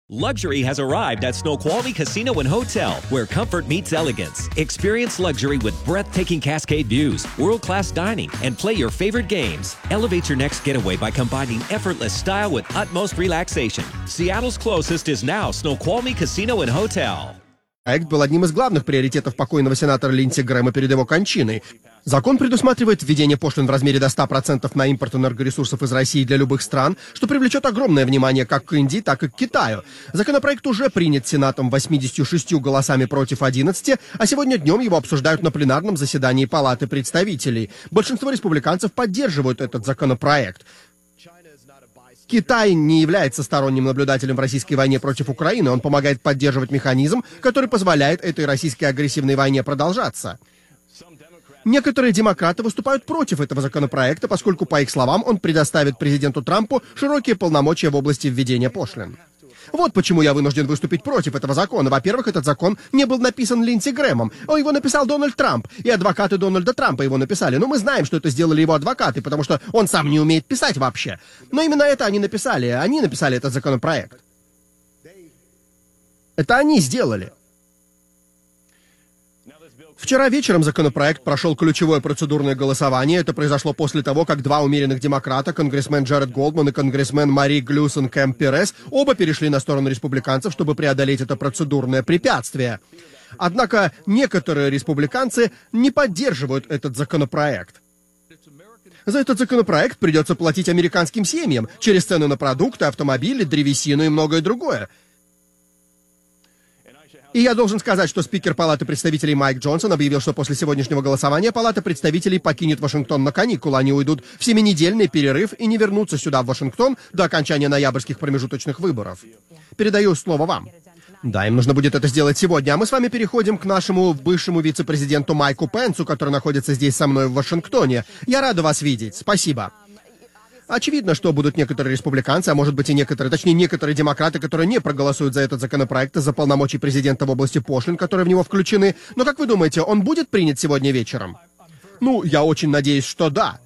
Luxury has arrived at Snoqualmie Casino and Hotel, where comfort meets elegance. Experience luxury with breathtaking cascade views, world-class dining, and play your favorite games. Elevate your next getaway by combining effortless style with utmost relaxation. Seattle's closest is now Snoqualmie Casino and Hotel. Проект был одним из главных приоритетов покойного сенатора Линдси Грэма перед его кончиной. Закон предусматривает введение пошлин в размере до 100% на импорт энергоресурсов из России для любых стран, что привлечет огромное внимание как к Индии, так и к Китаю. Законопроект уже принят Сенатом 86 голосами против 11, а сегодня днем его обсуждают на пленарном заседании Палаты представителей. Большинство республиканцев поддерживают этот законопроект. Китай не является сторонним наблюдателем в российской войне против Украины. Он помогает поддерживать механизм, который позволяет этой российской агрессивной войне продолжаться. Некоторые демократы выступают против этого законопроекта, поскольку, по их словам, он предоставит президенту Трампу широкие полномочия в области введения пошлин. Вот почему я вынужден выступить против этого закона. Во-первых, этот закон не был написан Линдси Грэмом. Его написал Дональд Трамп, и адвокаты Дональда Трампа его написали. Но мы знаем, что это сделали его адвокаты, потому что он сам не умеет писать вообще. Но именно это они написали. Они написали этот законопроект. Это они сделали. Вчера вечером законопроект прошел ключевое процедурное голосование. Это произошло после того, как два умеренных демократа, конгрессмен Джаред Голдман и конгрессмен Мари Глюсон Кэмп-Перес, оба перешли на сторону республиканцев, чтобы преодолеть это процедурное препятствие. Однако некоторые республиканцы не поддерживают этот законопроект. За этот законопроект придется платить американским семьям через цены на продукты, автомобили, древесину и многое другое. И я должен сказать, что спикер Палаты представителей Майк Джонсон объявил, что после сегодняшнего голосования Палата представителей покинет Вашингтон на каникулы. Они уйдут в 7-недельный перерыв и не вернутся сюда, в Вашингтон, до окончания ноябрьских промежуточных выборов. Передаю слово вам. Да, им нужно будет это сделать сегодня. А мы с вами переходим к нашему бывшему вице-президенту Майку Пенсу, который находится здесь со мной в Вашингтоне. Я рада вас видеть. Спасибо. Очевидно, что будут некоторые республиканцы, а может быть и некоторые демократы, которые не проголосуют за этот законопроект из-за полномочий президента в области пошлин, которые в него включены. Но как вы думаете, он будет принят сегодня вечером? Ну, я очень надеюсь, что да.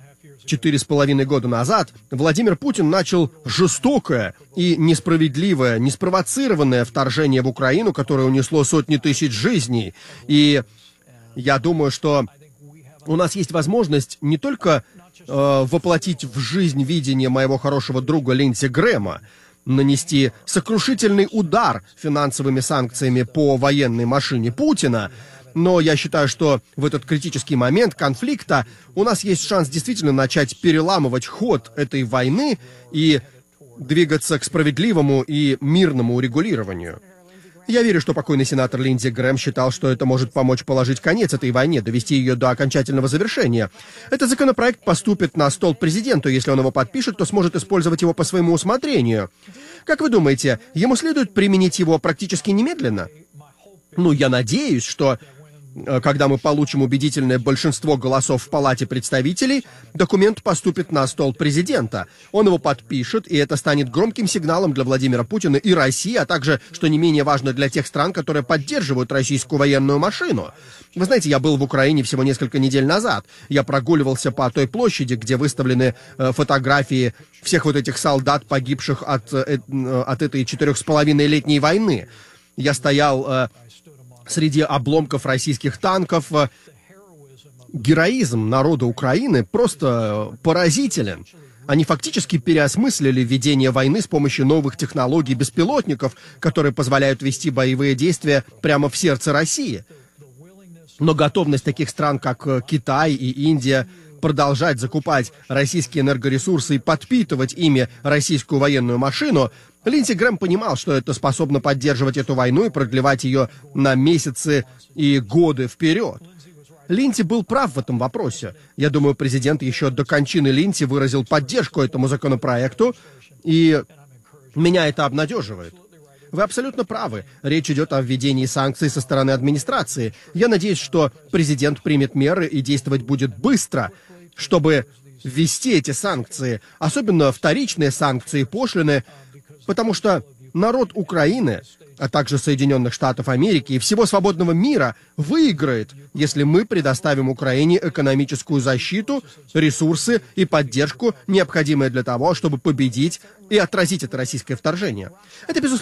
4,5 года назад Владимир Путин начал жестокое и несправедливое, неспровоцированное вторжение в Украину, которое унесло сотни тысяч жизней. И я думаю, что у нас есть возможность не только воплотить в жизнь видение моего хорошего друга Линдси Грэма, нанести сокрушительный удар финансовыми санкциями по военной машине Путина, но я считаю, что в этот критический момент конфликта у нас есть шанс действительно начать переламывать ход этой войны и двигаться к справедливому и мирному урегулированию. Я верю, что покойный сенатор Линдси Грэм считал, что это может помочь положить конец этой войне, довести ее до окончательного завершения. Этот законопроект поступит на стол президенту. Если он его подпишет, то сможет использовать его по своему усмотрению. Как вы думаете, ему следует применить его практически немедленно? Ну, я надеюсь, что когда мы получим убедительное большинство голосов в Палате представителей, документ поступит на стол президента. Он его подпишет, и это станет громким сигналом для Владимира Путина и России, а также, что не менее важно, для тех стран, которые поддерживают российскую военную машину. Вы знаете, я был в Украине всего несколько недель назад. Я прогуливался по той площади, где выставлены фотографии всех вот этих солдат, погибших от этой 4,5-летней войны. Я стоял среди обломков российских танков. Героизм народа Украины просто поразителен. Они фактически переосмыслили ведение войны с помощью новых технологий беспилотников, которые позволяют вести боевые действия прямо в сердце России. Но готовность таких стран, как Китай и Индия, продолжать закупать российские энергоресурсы и подпитывать ими российскую военную машину, Линдси Грэм понимал, что это способно поддерживать эту войну и продлевать ее на месяцы и годы вперед. Линдси был прав в этом вопросе. Я думаю, президент еще до кончины Линдси выразил поддержку этому законопроекту, и меня это обнадеживает. Вы абсолютно правы. Речь идет о введении санкций со стороны администрации. Я надеюсь, что президент примет меры и действовать будет быстро, чтобы ввести эти санкции, особенно вторичные санкции, пошлины, потому что народ Украины, а также Соединенных Штатов Америки и всего свободного мира выиграет, если мы предоставим Украине экономическую защиту, ресурсы и поддержку, необходимые для того, чтобы победить и отразить это российское вторжение. Это, безусловно,